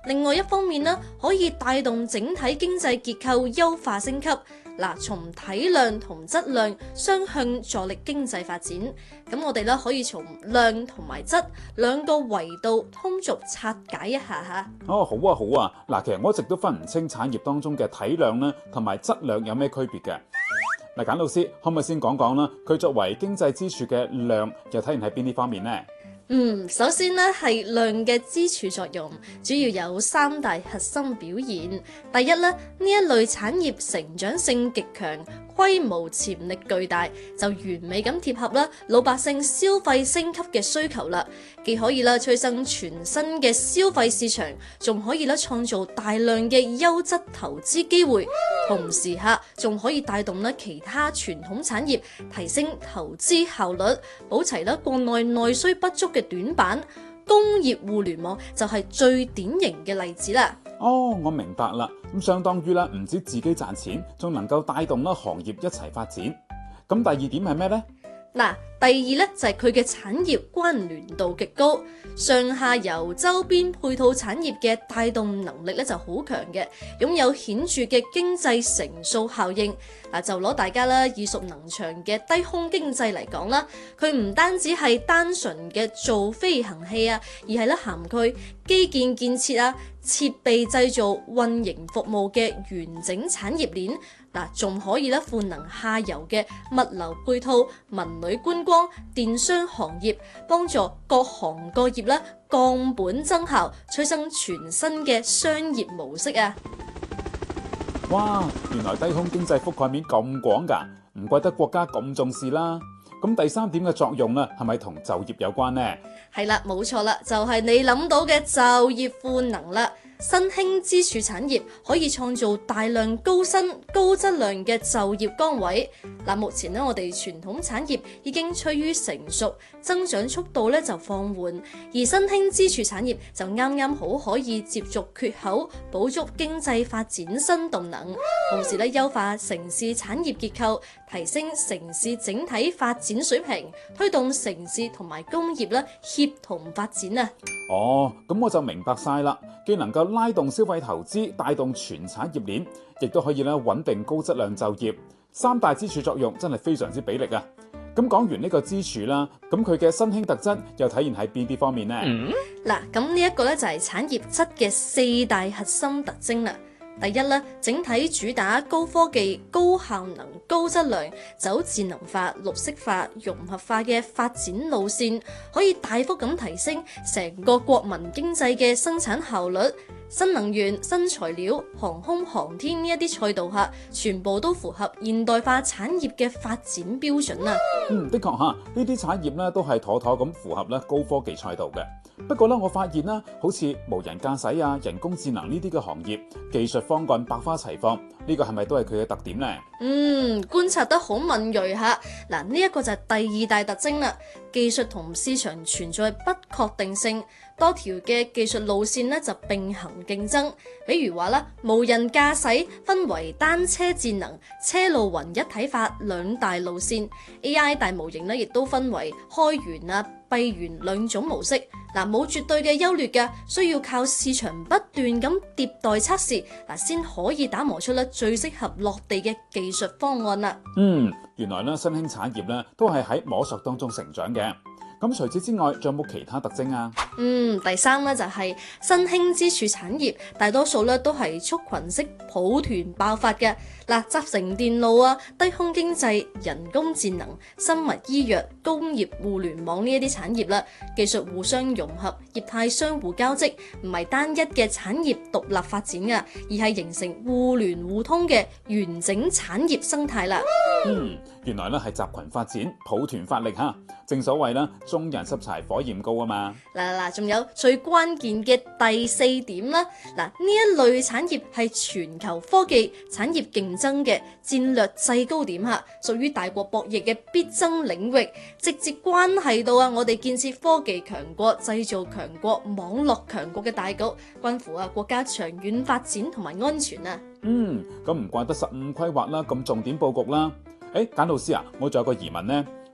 另外一方面呢，可以帶動整體經濟結構優化升級。嗱，從體量同質量雙向助力經濟發展。咁我哋咧可以從量同埋質兩個維度通俗拆解一下嚇。 哦，好啊，好啊。嗱，其實我一直都分唔清產業當中嘅體量咧同埋質量有咩區別嘅。嗱，簡老師可唔可以先講講啦？佢作為經濟支柱嘅量，又體現喺邊啲方面呢？ 首先呢係量嘅支柱作用，主要有3大核心表現。第一呢，呢一類產業成長性極強，規模潛力巨大，就完美咁貼合啦老百姓消費升級嘅需求啦。既可以啦催生全新嘅消費市場，仲可以啦創造大量嘅優質投資機會，同時仲可以帶動啦其他傳統產業提升投資效率，補齊啦國內內需不足嘅短板。工業互聯網就係最典型嘅例子啦。 哦，我明白啦。咁相當於唔止自己賺錢，仲能夠帶動行業一齊發展。咁第二點係咩呢？ 嗱，第二咧就係佢嘅產業關聯度極高，上下游周邊配套產業嘅帶動能力咧就好強嘅，擁有顯著嘅經濟乘數效應。嗱，就攞大家啦耳熟能詳嘅低空經濟嚟講啦，佢唔單止係單純嘅造飛行器啊，而係咧涵蓋基建建設啊、設備製造、運營服務嘅完整產業鏈。嗱，仲可以咧賦能下游嘅物流配套、文旅觀光、電商行業，幫助各行各業咧降本增效，催生全新嘅商業模式啊！ 哇，原來低空經濟覆蓋面咁廣㗎，唔怪得國家咁重視啦。咁第三點嘅作用啊，係咪同就業有關呢？ 係啦，冇錯啦，就係你諗到嘅就業賦能啦。新興支柱產業可以創造大量高薪高質量嘅就業崗位。嗱，目前呢，我哋傳統產業已經趨於成熟，增長速度咧就放緩，而新興支柱產業就啱啱好可以接續缺口，補足經濟發展新動能，同時咧優化城市產業結構，提升城市整體發展水平，推動城市同埋工業咧協同發展啊！ 哦，咁我就明白晒啦，既能夠拉動消費投資，帶動全產業鏈，亦都可以咧穩定高質量就業。三大支柱作用真係非常之俾力啊！咁講完呢個支柱啦，咁佢嘅新興特質又體現喺邊啲方面呢？ 嗱，咁呢一個咧就係產業質嘅4大核心特徵啦。第一咧，整體主打高科技、高效能、高質量，走智能化、綠色化、融合化嘅發展路線，可以大幅咁提升成個國民經濟嘅生產效率。新能源、新材料、航空航天呢一啲賽道下，全部都符合現代化產業嘅發展標準啊！ 的確嚇，呢啲產業咧都係妥妥咁符合咧高科技賽道嘅。不過咧，我發現啦，好似無人駕駛啊、人工智能呢啲嘅行業，技術方案百花齊放，呢個係咪都係佢嘅特點呢？ 觀察得好敏銳嚇。嗱，呢一個就係第2大特徵啦。技術同市場存在不確定性，多條嘅技術路線咧就並行競爭。比如話啦，無人駕駛分為單車智能、車路雲一體化兩大路線 ，AI 大模型咧亦都分為開源啊、閉源兩種模式。嗱，冇絕對嘅優劣嘅，需要靠市場不斷咁迭代測試，先可以打磨出咧最適合落地嘅技術方案啦。 原來咧新興產業咧都係喺摸索當中成長嘅。咁除此之外，仲有冇其他特徵啊？ 第三咧就係新興支柱產業，大多數咧都係畜群式抱團爆發嘅。嗱，集成電路啊、低空經濟、人工智能、生物醫藥、工業互聯網呢一啲產業啦，技術互相融合，業態相互交織，唔係單一嘅產業獨立發展嘅，而係形成互聯互通嘅完整產業生態啦。 原來咧係集群發展，抱團發力嚇。正所謂啦，眾人拾柴火焰高啊嘛。 嗱，仲有最關鍵嘅第4點啦。嗱，呢一類產業係全球科技產業競爭嘅戰略制高點嚇，屬於大國博弈嘅必爭領域，直接關係到我哋建設科技強國、製造強國、網絡強國嘅大局，關乎國家長遠發展同埋安全啊。咁唔怪得15規劃啦咁重點佈局啦。簡老師啊，我仲有個疑問呢。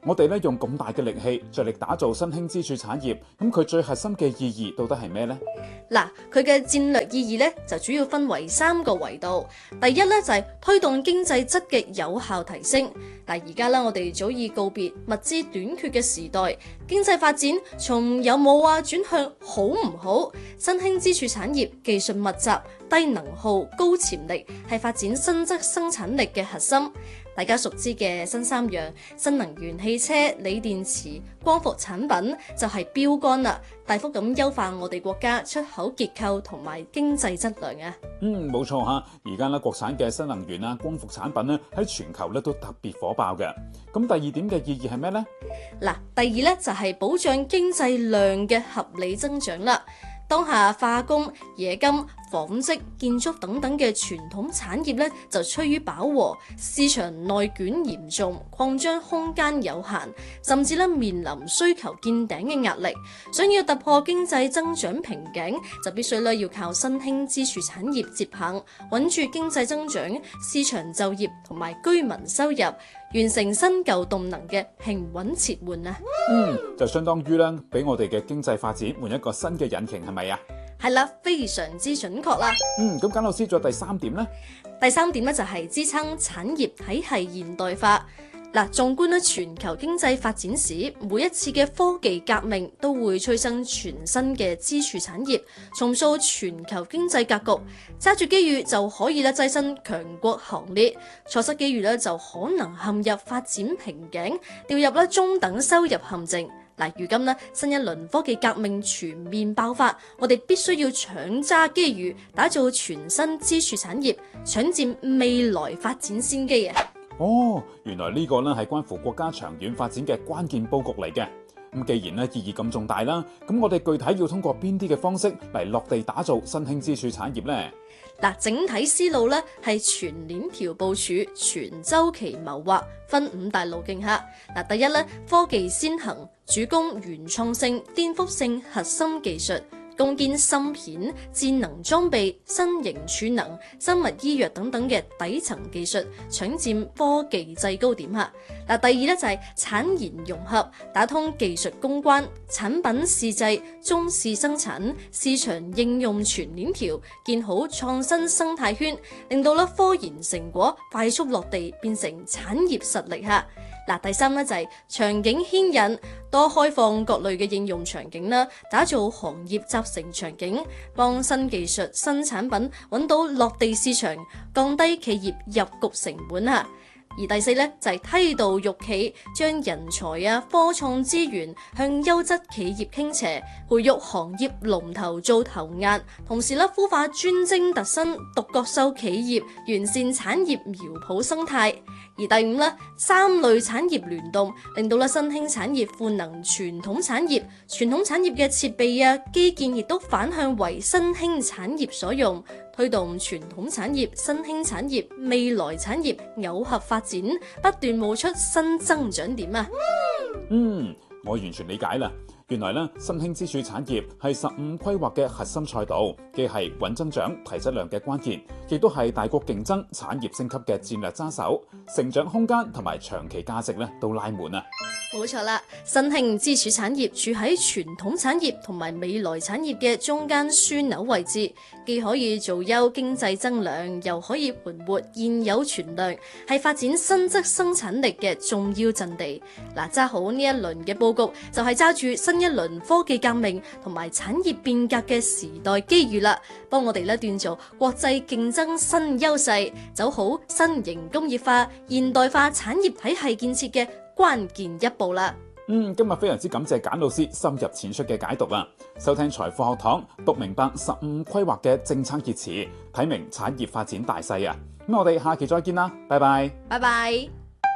我哋咧用咁大嘅力氣，着力打造新興支柱產業，咁佢最核心嘅意義到底係咩呢？ 嗱，佢嘅戰略意義咧就主要分為3個維度。第一咧就係推動經濟質嘅有效提升。嗱，而家咧我哋早已告別物資短缺嘅時代，經濟發展從有冇轉向好唔好。新興支柱產業技術密集、低能耗、高潛力，係發展新質生產力嘅核心。大家熟知嘅新3樣新能源汽車、鋰電池、光伏產品就係標杆啦，大幅咁優化我哋國家出口結構同埋經濟質量啊！ 冇錯嚇，而家咧國產嘅新能源光伏產品咧喺全球咧都特別火爆嘅。咁第二點嘅意義係咩呢？ 嗱，第二咧就係保障經濟量嘅合理增長啦。當下化工、冶金、紡織、建築等等嘅傳統產業咧就趨於飽和，市場內卷嚴重，擴張空間有限，甚至咧面臨需求見頂嘅壓力。想要突破經濟增長瓶頸，就必須要靠新興支柱產業接棒，穩住經濟增長、市場就業同埋居民收入，完成新舊動能嘅平穩切換啊！ 就相當於咧俾我哋嘅經濟發展換一個新嘅引擎，係咪啊？ 係啦，非常之準確啦。 咁簡老師仲有第3點呢？ 第3點咧就係支撐產業體系現代化。嗱，縱觀全球經濟發展史，每一次嘅科技革命都會催生全新嘅支柱產業，重塑全球經濟格局。揸住機遇就可以躋身強國行列，錯失機遇就可能陷入發展瓶頸，掉入中等收入陷阱。嗱，如今新一輪科技革命全面爆發，我哋必須要搶揸機遇，打造全新支柱產業，搶佔未來發展先機啊！ 原來呢個係關乎國家長遠發展嘅關鍵佈局嚟嘅。咁既然意義咁重大啦，咁我哋具體要通過邊啲嘅方式嚟落地打造新興支柱產業呢？ 嗱，整體思路係全鏈條部署、全週期謀劃，分5大路徑下。第一科技先行，主攻原創性、顛覆性核心技術，攻堅芯片、智能裝備、新型儲能、生物醫藥等等嘅底層技術，搶佔科技制高點下。第二就係產研融合，打通技術攻關、產品試製、中試生產、市場應用全鏈條，建好創新生態圈，令到科研成果快速落地，變成產業實力下。第三就係場景牽引，多開放各類嘅應用場景啦，打造行業集成場景，幫新技術、新產品揾到落地市場，降低企業入局成本下。而第四就係梯度育企，將人才科創資源向優質企業傾斜，培育行業龍頭做頭雁，同時孵化專精特新獨角獸企業，完善產業苗圃生態。而第五3類產業聯動，令到新興產業賦能傳統產業，傳統產業嘅設備基建亦都反向為新興產業所用，推動傳統產業、新興產業、未來產業耦合發展，不斷冒出新增長點啊！ 我完全理解啦。原來新興支柱產業係15規劃嘅核心賽道，既係穩增長、提質量嘅關鍵，亦都係大國競爭、產業升級嘅戰略揸手，成長空間同埋長期價值都拉滿啊！ 冇錯啦，新興支柱產業處喺傳統產業同埋未來產業嘅中間樞紐位置，既可以做優經濟增量，又可以盤活現有存量，係發展新質生產力嘅重要陣地。揸好呢一輪嘅佈局，就係揸住新一輪科技革命同埋產業變革嘅時代機遇啦，幫我哋鍛造國際競爭新優勢，走好新型工業化、現代化產業體系建設嘅關鍵一步啦。 今日非常之感謝簡老師深入淺出嘅解讀啊！收聽財富學堂，讀明白15規劃嘅政策熱詞，睇明產業發展大勢啊！咁我哋下期再見啦，拜拜， 拜拜。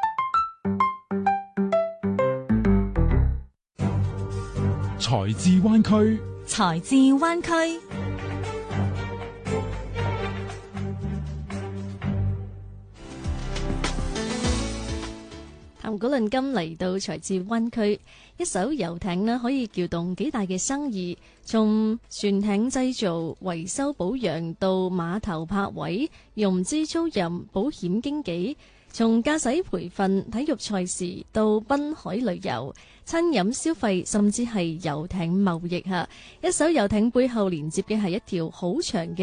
財智灣區， 財智灣區。 談古論今嚟到財智灣區，一艘遊艇可以撬動幾大嘅生意，從船艇製造、維修保養到碼頭泊位、融資租賃、保險經紀， 從駕駛培訓、體育賽事到濱海旅遊、餐飲消費，甚至係遊艇貿易嚇，一艘遊艇背後連接嘅係一條好長嘅